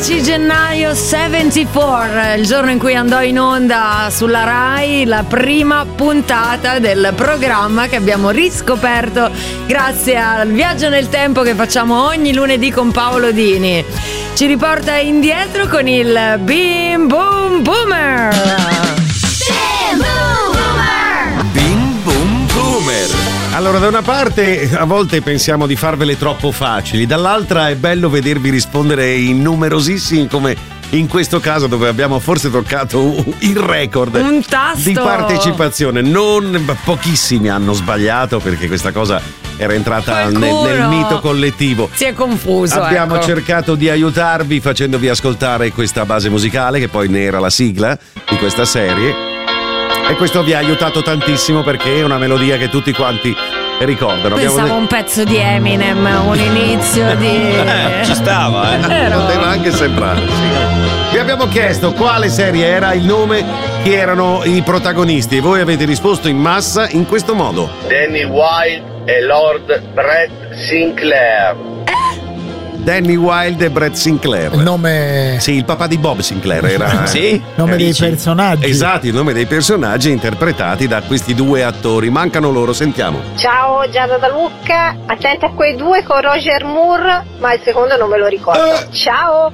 13 gennaio 74, il giorno in cui andò in onda sulla Rai la prima puntata del programma che abbiamo riscoperto grazie al viaggio nel tempo che facciamo ogni lunedì con Paolo Dini. Ci riporta indietro con il Bim Boom Boomer. Bim Boom Boomer. Bim Boom Boomer. Allora, da una parte a volte pensiamo di farvele troppo facili, dall'altra è bello vedervi rispondere in numerosissimi, come in questo caso dove abbiamo forse toccato il record Un tasto di partecipazione. Pochissimi hanno sbagliato, perché questa cosa era entrata nel mito collettivo. Si è confuso. Abbiamo ecco. cercato di aiutarvi facendovi ascoltare questa base musicale, che poi ne era la sigla di questa serie. E questo vi ha aiutato tantissimo, perché è una melodia che tutti quanti ricordano. Pensavo un pezzo di Eminem, un inizio di... Ci stava, Poteva anche sembrare, sì. Vi abbiamo chiesto quale serie era, il nome, chi erano i protagonisti, e voi avete risposto in massa in questo modo. Danny Wilde e Lord Brett Sinclair. Danny Wilde e Brett Sinclair. Il nome... Sì, il papà di Bob Sinclair era... Sì? Il nome dei personaggi. Esatto, il nome dei personaggi interpretati da questi due attori. Mancano loro, sentiamo. Ciao, Giada da Lucca, attenti a quei due con Roger Moore, ma il secondo non me lo ricordo. Ciao,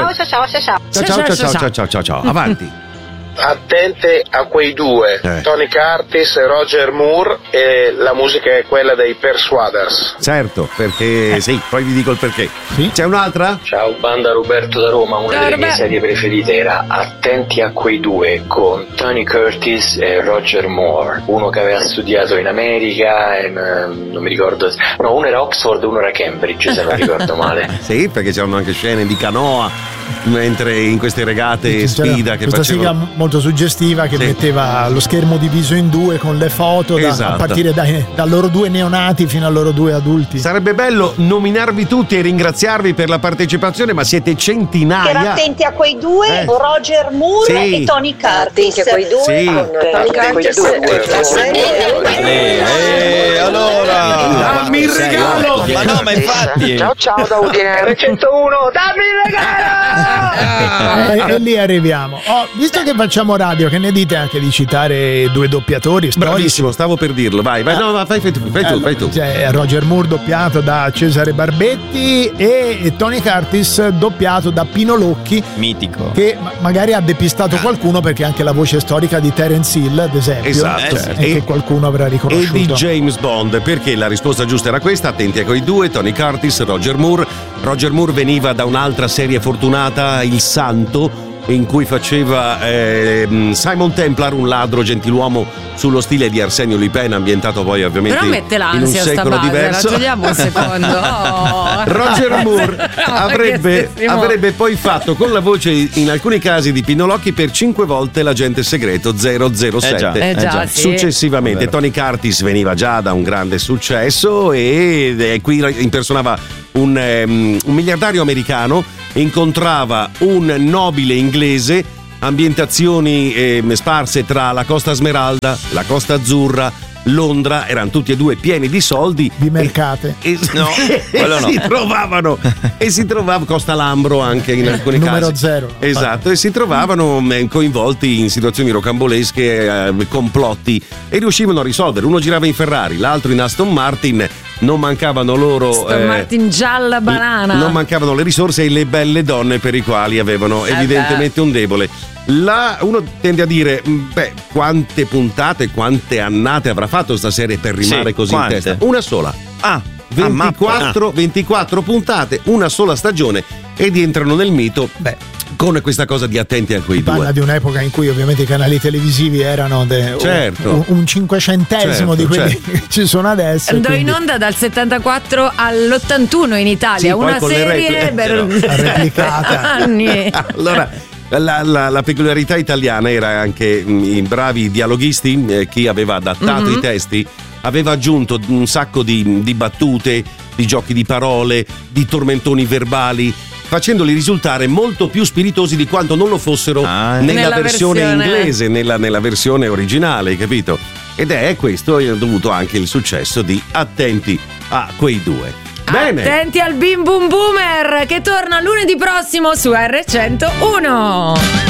Ciao. Avanti. Attente a quei due, Tony Curtis e Roger Moore, e la musica è quella dei Persuaders. Certo, perché sì, poi vi dico il perché. Sì? C'è un'altra? Ciao banda, Roberto da Roma. Una delle mie serie preferite era Attenti a quei due con Tony Curtis e Roger Moore, uno che aveva studiato in America e non mi ricordo, no, uno era Oxford e uno era Cambridge, se non ricordo male. Sì, perché c'erano anche scene di canoa mentre in queste regate sfida che questa facevano. sigla molto suggestiva che Sì. metteva lo schermo diviso in due con le foto Esatto. a partire da loro due neonati fino a loro due adulti. Sarebbe bello nominarvi tutti e ringraziarvi per la partecipazione, ma siete centinaia. Attenti a quei due, Roger Moore Sì. e Tony Curtis. Attenti a quei due. Sì. Tony Curtis. Allora, Dammi il regalo! Ma no, ma infatti. Ciao da Udine. 101, dammi il regalo! E lì arriviamo. Visto che facciamo radio, che ne dite anche di citare due doppiatori storici? Bravissimo, stavo per dirlo. Vai, no, fai tu. C'è Roger Moore doppiato da Cesare Barbetti e Tony Curtis doppiato da Pino Locchi, Mitico. che magari ha depistato qualcuno, perché anche la voce storica di Terence Hill, ad esempio, Esatto. e che qualcuno avrà E riconosciuto. di James Bond, perché la risposta giusta era questa. Attenti a quei due, Tony Curtis, Roger Moore. Roger Moore veniva da un'altra serie fortunata, Il Santo, in cui faceva Simon Templar, un ladro gentiluomo sullo stile di Arsenio Lupin, ambientato poi ovviamente Però mette in un l'ansia sta secolo base, diverso. ragioniamo un secondo. Oh. Roger Moore avrebbe poi fatto con la voce in alcuni casi di Pino Locchi per 5 volte l'agente segreto 007. già, sì. Successivamente Tony Curtis veniva già da un grande successo e qui impersonava un miliardario americano, incontrava un nobile inglese, ambientazioni sparse tra la Costa Smeralda, la Costa Azzurra, Londra, erano tutti e due pieni di soldi, Di mercate. No, quello no. si trovava Costa Lambro anche in alcuni Numero casi. zero. Esatto, e si trovavano coinvolti in situazioni rocambolesche, complotti, e riuscivano a risolvere. Uno girava in Ferrari, l'altro in Aston Martin. Non mancavano loro Aston Martin gialla banana. non mancavano le risorse e le belle donne per i quali avevano evidentemente un debole. Uno tende a dire quante puntate, quante annate avrà fatto sta serie per rimare così quante? in testa? Una sola. 24 puntate, una sola stagione, ed entrano nel mito con questa cosa di attenti a quei Parla due. di un'epoca in cui ovviamente i canali televisivi erano Certo. un cinquecentesimo di quelli che ci sono adesso. Andò quindi in onda dal 74 all'81 in Italia, Sì, poi una con le serie replicata. anni. Allora, la peculiarità italiana era anche i bravi dialoghisti, chi aveva adattato i testi aveva aggiunto un sacco di battute, di giochi di parole, di tormentoni verbali, facendoli risultare molto più spiritosi di quanto non lo fossero nella versione inglese, nella versione originale, capito? Ed è questo dovuto anche il successo di Attenti a quei due. Bene. Attenti al Bim Bum Boomer che torna lunedì prossimo su R101.